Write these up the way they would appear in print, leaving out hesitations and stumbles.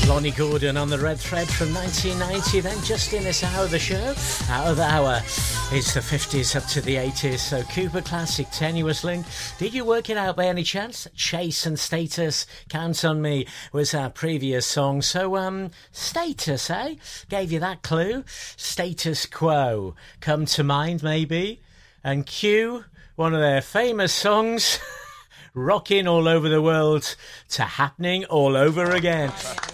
Lonnie Gordon on the Red Thread from 1990. Then just in this hour of the show, out of the hour, it's the 50s up to the 80s. So Cooper Classic, Tenuous Link. Did you work it out by any chance? Chase and Status, Count on Me was our previous song. So Status, eh? Gave you that clue. Status Quo, come to mind maybe. And Q, one of their famous songs, Rocking All Over the World to Happening All Over Again.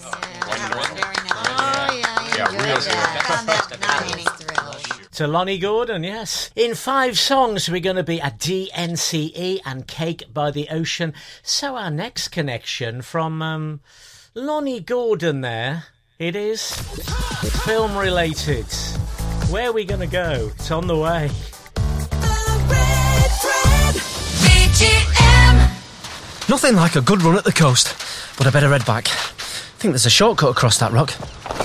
To Lonnie Gordon, yes. In 5 songs, we're going to be at DNCE and Cake by the Ocean. So our next connection from Lonnie Gordon there, it is film related. Where are we going to go? It's on the way. Nothing like a good run at the coast, but I better head back. I think there's a shortcut across that rock.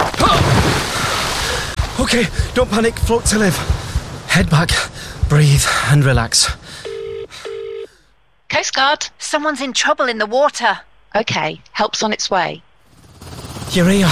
OK, don't panic, float to live. Head back, breathe and relax. Coast Guard. Someone's in trouble in the water. OK, help's on its way. You're here.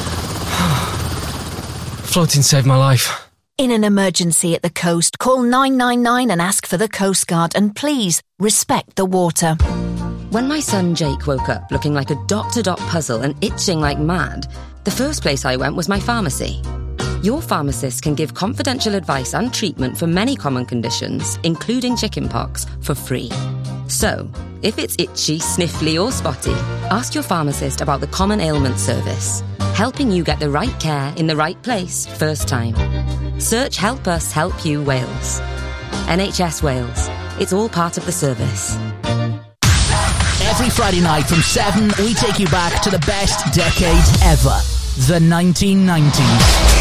Floating saved my life. In an emergency at the coast, call 999 and ask for the Coast Guard, and please respect the water. When my son Jake woke up looking like a dot-to-dot puzzle and itching like mad, the first place I went was my pharmacy. Your pharmacist can give confidential advice and treatment for many common conditions, including chickenpox, for free. So, if it's itchy, sniffly or spotty, ask your pharmacist about the Common Ailment Service, helping you get the right care in the right place first time. Search Help Us Help You Wales. NHS Wales. It's all part of the service. Every Friday night from 7, we take you back to the best decade ever, the 1990s.